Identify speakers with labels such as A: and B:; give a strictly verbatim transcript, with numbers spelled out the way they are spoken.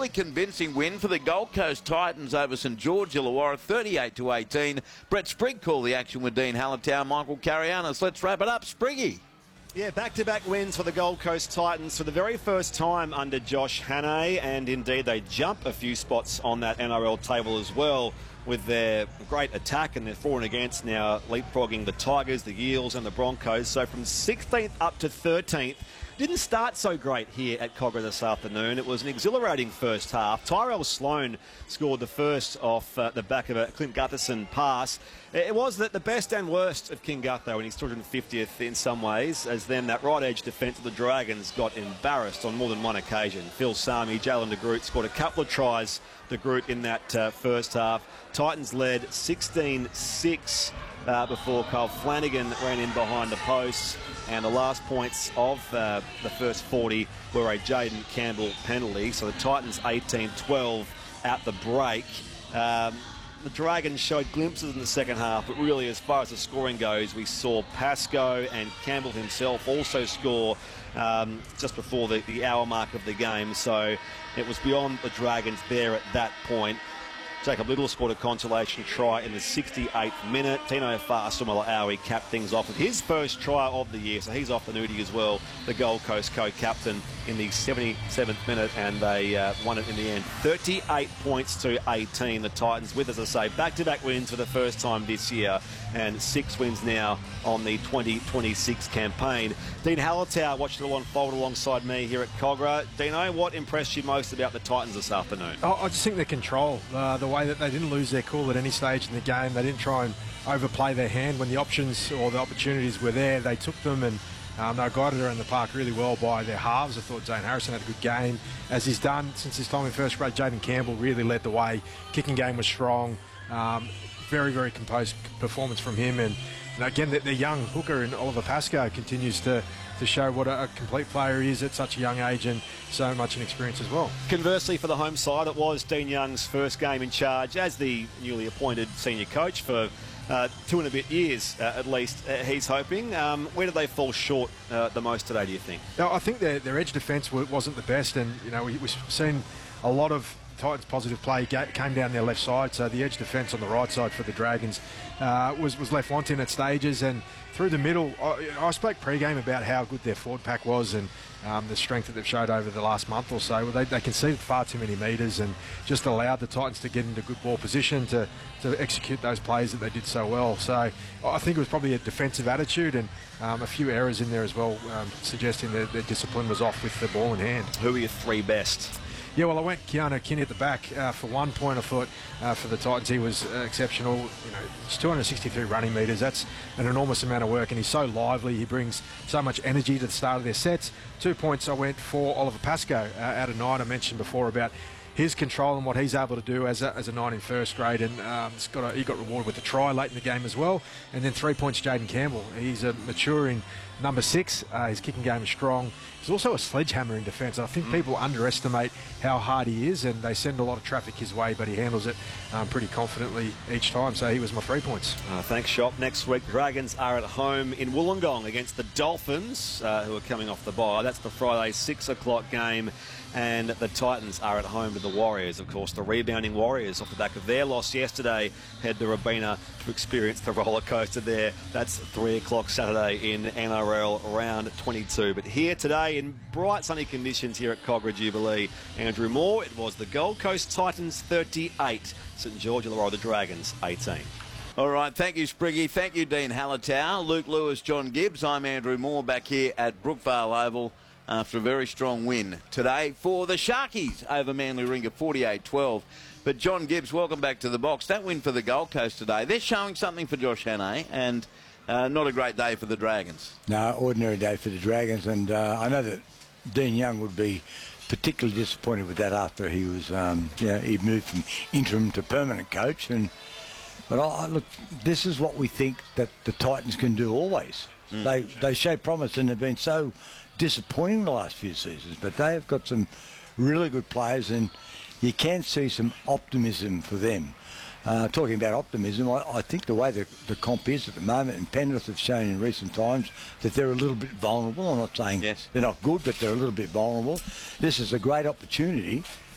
A: relatively convincing win for the Gold Coast Titans over St George Illawarra, thirty-eight to eighteen. Brett Sprigg called the action with Dean Hallertau, Michael Carianis. Let's wrap it up, Spriggy.
B: Yeah, back-to-back wins for the Gold Coast Titans for the very first time under Josh Hannay, and indeed they jump a few spots on that N R L table as well with their great attack, and they're for and against now leapfrogging the Tigers, the Eels and the Broncos. So from sixteenth up to thirteenth. Didn't start so great here at Cogra this afternoon. It was an exhilarating first half. Tyrell Sloan scored the first off uh, the back of a Clint Gutherson pass. It was the, the best and worst of King Gutho in his two hundred fiftieth in some ways, as then that right edge defence of the Dragons got embarrassed on more than one occasion. Phil Sami, Jalen de Groot scored a couple of tries, de Groot, in that uh, first half. Titans led sixteen six uh, before Kyle Flanagan ran in behind the posts. And the last points of uh, the first forty were a Jaden Campbell penalty. So the Titans eighteen twelve at the break. Um, the Dragons showed glimpses in the second half, but really as far as the scoring goes, we saw Pascoe and Campbell himself also score um, just before the, the hour mark of the game. So it was beyond the Dragons there at that point. Jacob Little scored a consolation try in the sixty-eighth minute. Tino Fa'asuamaleaui capped things off with his first try of the year, so he's off the nudie as well, the Gold Coast co-captain, in the seventy-seventh minute, and they uh, won it in the end. thirty-eight points to eighteen. The Titans with, as I say, back-to-back wins for the first time this year, and six wins now on the twenty twenty-six campaign. Dean Hallertau watched it all unfold alongside me here at Cogra. Dino, what impressed you most about the Titans this afternoon?
C: Oh, I just think their control, uh, the way that they didn't lose their cool at any stage in the game. They didn't try and overplay their hand. When the options or the opportunities were there, they took them, and um, they were guided around the park really well by their halves. I thought Zane Harrison had a good game, as he's done since his time in first grade. Jaden Campbell really led the way. Kicking game was strong. Um, very, very composed performance from him. And, and again, the, the young hooker in Oliver Pascoe continues to, to show what a, a complete player he is at such a young age, and so much in experience as well.
B: Conversely, for the home side, it was Dean Young's first game in charge as the newly appointed senior coach for uh, two and a bit years, uh, at least, uh, he's hoping. Um, where did they fall short uh, the most today, do you think?
C: No, I think their, their edge defence wasn't the best, and you know we, we've seen a lot of Titans positive play came down their left side, so the edge defence on the right side for the Dragons uh, was, was left wanting at stages. And through the middle, I, I spoke pre-game about how good their forward pack was, and um, the strength that they've showed over the last month or so. Well, they, they conceded far too many metres and just allowed the Titans to get into good ball position to, to execute those plays that they did so well. So I think it was probably a defensive attitude, and um, a few errors in there as well, um, suggesting that their discipline was off with the ball in hand.
B: Who are your three best?
C: Yeah, well, I went Keanu Kinney at the back uh, for one point. I thought uh, for the Titans he was uh, exceptional. You know, it's two hundred sixty-three running metres. That's an enormous amount of work, and he's so lively. He brings so much energy to the start of their sets. Two points I went for Oliver Pascoe uh, out of nine. I mentioned before about his control and what he's able to do as a, as a nine in first grade, and um, it's got a, he got rewarded with a try late in the game as well. And then three points, Jaden Campbell. He's a maturing number six. Uh, his kicking game is strong. He's also a sledgehammer in defence. I think mm. people underestimate how hard he is, and they send a lot of traffic his way, but he handles it um, pretty confidently each time. So he was my three points.
B: Uh, thanks, Shop. Next week, Dragons are at home in Wollongong against the Dolphins, uh, who are coming off the bye. That's the Friday six o'clock game. And the Titans are at home to the Warriors. Of course, the rebounding Warriors, off the back of their loss yesterday, head to Robina to experience the roller coaster there. That's three o'clock Saturday in N R L round twenty-two. But here today in bright sunny conditions here at Cogra Jubilee, Andrew Moore, it was the Gold Coast Titans thirty-eight, St George Illawarra the Dragons eighteen.
A: All right, thank you, Spriggy. Thank you, Dean Hallertau. Luke Lewis, John Gibbs. I'm Andrew Moore, back here at Brookvale Oval after a very strong win today for the Sharkies over Manly Ringer, forty-eight twelve. But John Gibbs, welcome back to the box. That win for the Gold Coast today, they're showing something for Josh Hannay, and uh, not a great day for the Dragons.
D: No, ordinary day for the Dragons, and uh, I know that Dean Young would be particularly disappointed with that after he was, um, you know, he moved from interim to permanent coach. And but I, look, this is what we think that the Titans can do always. Mm. They they show promise, and they've been so disappointing the last few seasons, but they have got some really good players, and you can see some optimism for them. Uh, talking about optimism, I, I think the way the, the comp is at the moment, and Penrith have shown in recent times that they're a little bit vulnerable. I'm not saying
A: yes.
D: they're not good, but they're a little bit vulnerable. This is a great opportunity